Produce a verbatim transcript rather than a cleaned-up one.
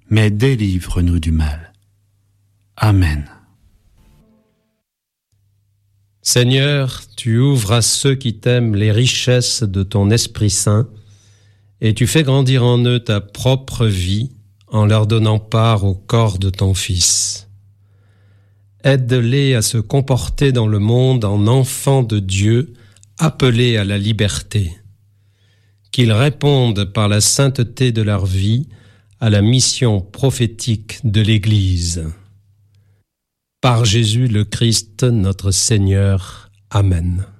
mais délivre-nous du mal. Amen. Seigneur, tu ouvres à ceux qui t'aiment les richesses de ton Esprit Saint, et tu fais grandir en eux ta propre vie en leur donnant part au corps de ton Fils. Aide-les à se comporter dans le monde en enfants de Dieu, appelés à la liberté. Qu'ils répondent par la sainteté de leur vie à la mission prophétique de l'Église. Par Jésus le Christ, notre Seigneur. Amen.